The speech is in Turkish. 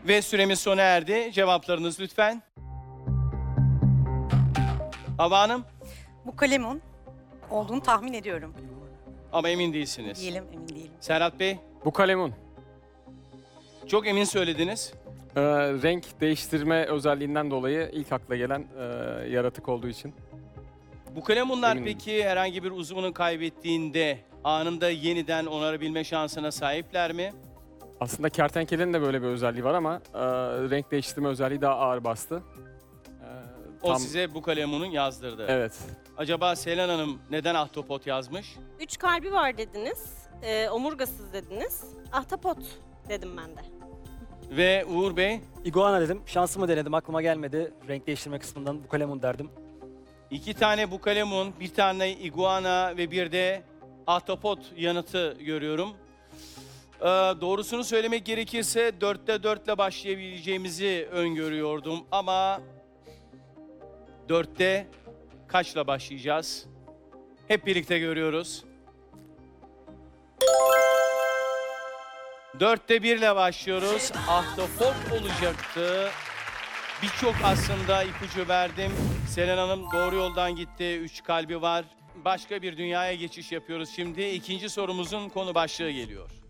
Ve süremiz sona erdi. Cevaplarınız lütfen. Hava Hanım, Bu kalemun olduğunu tahmin ediyorum. ama emin değilsiniz. Diyelim, emin değilim. Serhat Bey, Bu kalemun. çok emin söylediniz. Renk değiştirme özelliğinden dolayı ilk akla gelen yaratık olduğu için. Bu kalemunlar Eminim. peki herhangi bir uzvunu kaybettiğinde anında yeniden onarabilme şansına sahipler mi? Aslında kertenkelenin de böyle bir özelliği var ama renk değiştirme özelliği daha ağır bastı. O size bu kalemunun yazdırdı. Evet. Acaba Selen Hanım neden ahtapot yazmış? 3 kalbi var dediniz. Omurgasız dediniz. Ahtapot dedim ben de. Ve Uğur Bey, İguana dedim. Şansımı denedim. Aklıma gelmedi. Renk değiştirme kısmından bu kalemun derdim. 2 tane bu kalemun, bir tane iguana ve bir de ahtapot yanıtı görüyorum. Doğrusunu söylemek gerekirse 4'te 4 ile başlayabileceğimizi öngörüyordum ama 4'te kaçla başlayacağız? Hep birlikte görüyoruz. 4'te 1 ile başlıyoruz. Ahtapot olacaktı. Birçok aslında ipucu verdim. Selen Hanım doğru yoldan gitti. 3 kalbi var. Başka bir dünyaya geçiş yapıyoruz şimdi. İkinci sorumuzun konu başlığı geliyor.